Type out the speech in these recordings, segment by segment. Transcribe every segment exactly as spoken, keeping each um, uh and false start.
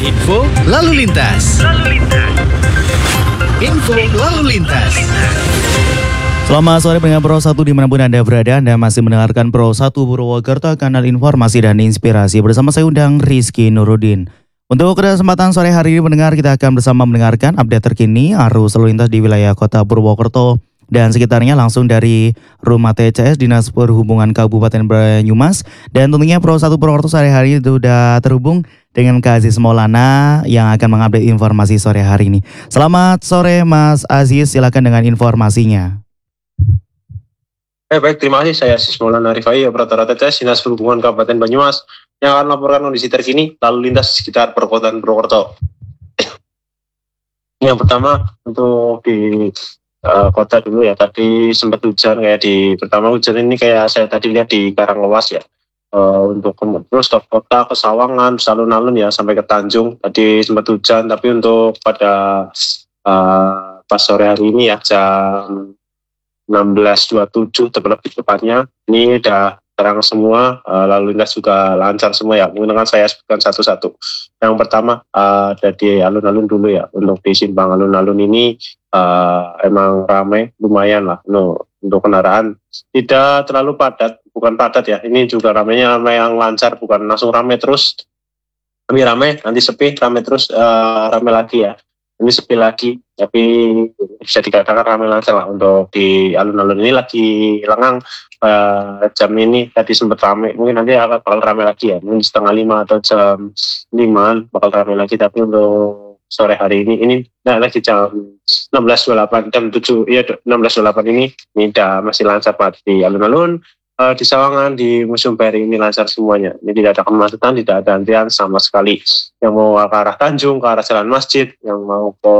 Info lalu lintas. Info lalu lintas. Selamat sore pendengar Pro satu dimanapun Anda berada. Anda masih mendengarkan Pro satu Purwokerto, kanal informasi dan inspirasi. Bersama saya undang Rizky Nurudin. Untuk kesempatan sore hari ini pendengar, kita akan bersama mendengarkan update terkini arus lalu lintas di wilayah kota Purwokerto dan sekitarnya langsung dari Rumah T C S Dinas Perhubungan Kabupaten Banyumas. Dan tentunya Pro satu Purwokerto sore hari ini sudah terhubung dengan Kak Aziz Maulana yang akan mengupdate informasi sore hari ini. Selamat sore Mas Aziz, silakan dengan informasinya. Eh, baik, terima kasih. Saya Aziz Maulana Rifai, operator T C S Dinas Perhubungan Kabupaten Banyumas yang akan melaporkan kondisi terkini lalu lintas sekitar perkotaan Purwokerto. Yang pertama untuk di uh, kota dulu ya, tadi sempat hujan kayak di pertama hujan ini kayak saya tadi lihat di Karanglewas ya. Uh, untuk terus ke kota, ke Sawangan, alun-alun ya sampai ke Tanjung. Tadi sempat hujan, tapi untuk pada uh, pas sore hari ini ya jam enam belas dua puluh tujuh lebih tepatnya ini udah terang semua, uh, lalu lintas juga lancar semua ya. Mungkin akan saya sebutkan satu-satu. Yang pertama uh, ada di alun-alun dulu ya. Untuk di simpang alun-alun ini uh, emang ramai lumayan lah. No, untuk kendaraan tidak terlalu padat, bukan padat ya. Ini juga ramainya ramai yang lancar, bukan langsung ramai terus. Tapi ramai, nanti sepi, ramai terus, uh, ramai lagi ya. Ini sepi lagi, tapi bisa dikatakan ramai lancar lah. Untuk di alun-alun ini lagi lengang. Uh, jam ini tadi sempat ramai, mungkin nanti akan bakal ramai lagi ya. Mungkin setengah lima atau jam lima bakal ramai lagi. Tapi untuk sore hari ini, ini nah, lagi jam enam belas dua puluh delapan, jam tujuh, ya enam belas dua puluh delapan ini, ini udah masih lancar banget di alun-alun. Uh, di Sawangan, di Museum Peri ini lancar semuanya. Ini tidak ada kemacetan, tidak ada antrian sama sekali. Yang mau ke arah Tanjung, ke arah Jalan Masjid, yang mau ke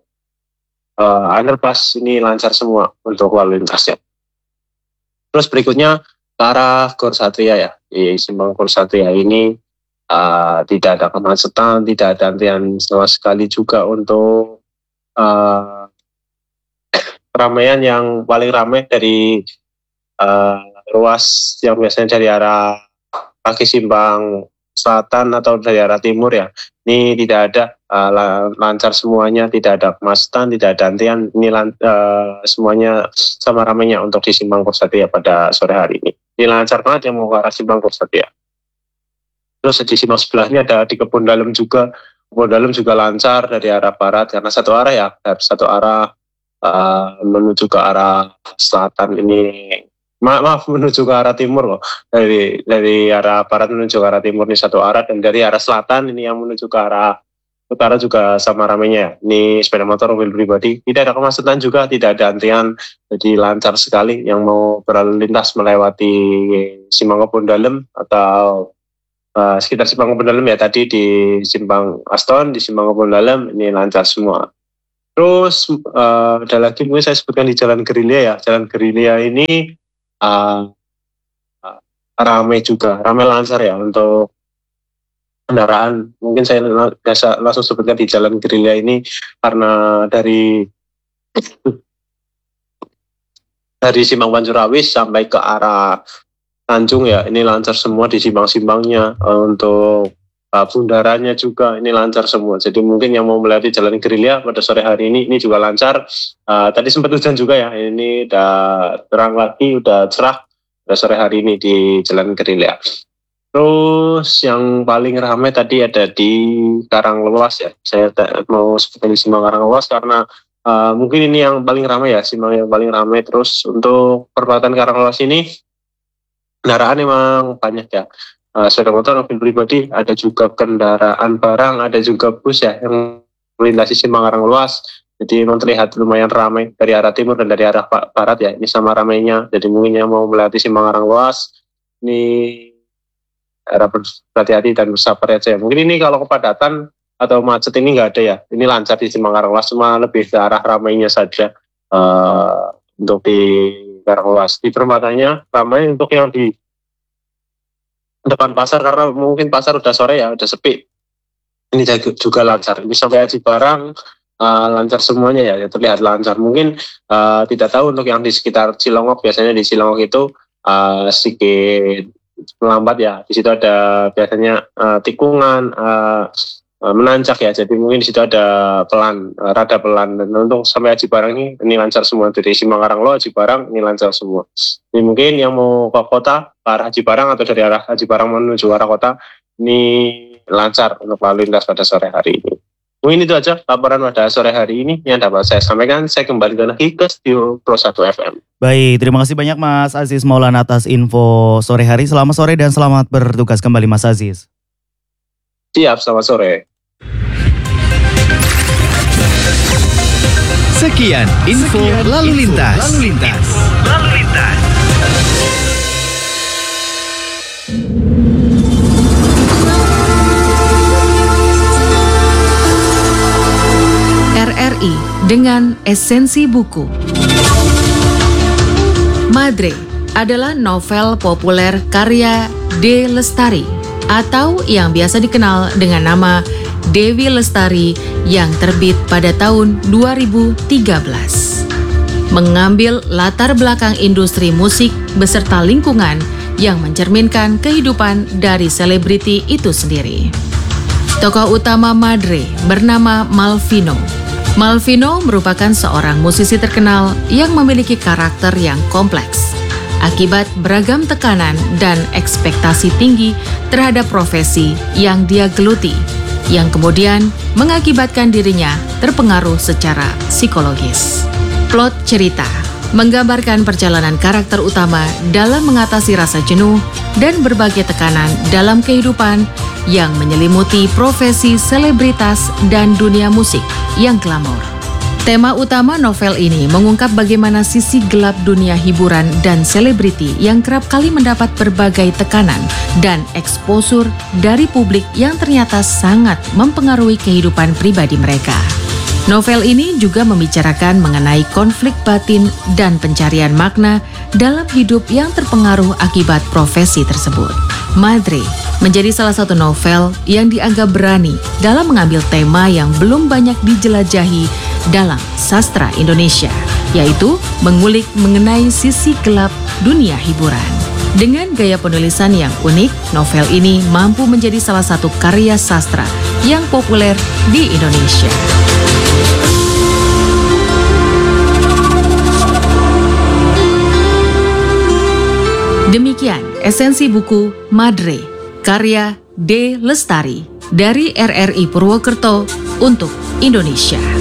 uh, underpass ini lancar semua untuk lalu lintasnya. Terus berikutnya ke arah Gor Satria ya. Di simpang Gor Satria ini uh, tidak ada kemacetan, tidak ada antrian sama sekali juga untuk uh, keramaian yang paling ramai dari uh, ruas yang biasanya dari arah kaki simpang selatan atau dari arah timur ya. Ini tidak ada, uh, lancar semuanya, tidak ada kemacetan, tidak ada antrian. Ini uh, semuanya sama ramainya untuk di simpang Gor Satria pada sore hari ini. Ini lancar banget yang mau ke arah simpang Gor Satria. Terus di simpang sebelahnya ada di Kebun Dalem juga. Kebun Dalem juga lancar dari arah barat karena satu arah ya, dari satu arah uh, menuju ke arah selatan ini. Ma maaf menuju ke arah timur loh, dari dari arah barat menuju ke arah timur ini satu arah, dan dari arah selatan ini yang menuju ke arah utara juga sama ramainya. Ini sepeda motor, mobil pribadi, tidak ada kemacetan juga, tidak ada antrian, jadi lancar sekali yang mau berlalu lintas melewati simpang Kebun Dalem atau uh, sekitar simpang Kebun Dalem ya, tadi di simpang Aston, di simpang Kebun Dalem ini lancar semua. Terus uh, ada lagi mungkin saya sebutkan di Jalan Gerilya ya. Jalan Gerilya ini Uh, uh, ramai juga, ramai lancar ya untuk kendaraan. Mungkin saya biasa langsung sebutkan di Jalan Gerilya ini karena dari dari Simpang Pancurawis sampai ke arah Tanjung ya, ini lancar semua di simpang-simpangnya. Uh, untuk uh, bundarannya juga ini lancar semua. Jadi mungkin yang mau melewati Jalan Gerilya pada sore hari ini ini juga lancar. Uh, tadi sempat hujan juga ya, ini udah terang lagi, udah cerah pada sore hari ini di Jalan Gerilya. Terus yang paling ramai tadi ada di Karanglewas ya. Saya mau sebutin di simpang Karanglewas karena uh, mungkin ini yang paling ramai ya, simpang yang paling ramai. Terus untuk perempatan Karanglewas ini kendaraan memang banyak ya. Uh, sepeda motor, mobil pribadi, ada juga kendaraan barang, ada juga bus ya yang melintasi simpang Karanglewas. Jadi memang terlihat lumayan ramai dari arah timur dan dari arah barat ya. Ini sama ramainya. Jadi mungkin yang mau melewati simpang Karanglewas ini harap berhati-hati dan bersabar aja. Mungkin ini kalau kepadatan atau macet ini nggak ada ya. Ini lancar di simpang Karanglewas, cuma lebih ke arah ramainya saja uh, untuk di Karanglewas. Di perempatannya ramai untuk yang di depan pasar karena mungkin pasar udah sore ya, udah sepi. Ini juga lancar. Ini sampai Aji Barang Uh, lancar semuanya ya, terlihat lancar. Mungkin uh, tidak tahu untuk yang di sekitar Cilongok, biasanya di Cilongok itu uh, sedikit melambat ya. Di situ ada biasanya uh, tikungan, uh, uh, menanjak ya, jadi mungkin di situ ada pelan, uh, rada pelan. Dan untuk sampai Aji Barang ini ini lancar semua, dari Simakarang Lo Aji Barang ini lancar semua. Jadi mungkin yang mau ke kota ke arah Aji Barang atau dari arah Aji Barang menuju arah kota ini lancar untuk lalu lintas pada sore hari ini. Mungkin itu aja laporan pada sore hari ini yang dapat saya sampaikan. Saya kembalikan lagi ke studio Pro satu F M. Baik, terima kasih banyak Mas Aziz Maulana atas info sore hari. Selamat sore dan selamat bertugas kembali Mas Aziz. Siap, selamat sore. Sekian info lalu lintas. Lalu lintas. Lalu lintas. R R I dengan esensi buku. Madre adalah novel populer karya D. Lestari atau yang biasa dikenal dengan nama Dewi Lestari yang terbit pada tahun dua ribu tiga belas. Mengambil latar belakang industri musik beserta lingkungan yang mencerminkan kehidupan dari selebriti itu sendiri. Tokoh utama Madre bernama Malvino. Malvino merupakan seorang musisi terkenal yang memiliki karakter yang kompleks akibat beragam tekanan dan ekspektasi tinggi terhadap profesi yang dia geluti, yang kemudian mengakibatkan dirinya terpengaruh secara psikologis. Plot cerita menggambarkan perjalanan karakter utama dalam mengatasi rasa jenuh dan berbagai tekanan dalam kehidupan yang menyelimuti profesi selebritas dan dunia musik yang glamor. Tema utama novel ini mengungkap bagaimana sisi gelap dunia hiburan dan selebriti yang kerap kali mendapat berbagai tekanan dan eksposur dari publik yang ternyata sangat mempengaruhi kehidupan pribadi mereka. Novel ini juga membicarakan mengenai konflik batin dan pencarian makna dalam hidup yang terpengaruh akibat profesi tersebut. Madre menjadi salah satu novel yang dianggap berani dalam mengambil tema yang belum banyak dijelajahi dalam sastra Indonesia, yaitu mengulik mengenai sisi gelap dunia hiburan. Dengan gaya penulisan yang unik, novel ini mampu menjadi salah satu karya sastra yang populer di Indonesia. Demikian esensi buku Madre, karya D. Lestari dari R R I Purwokerto untuk Indonesia.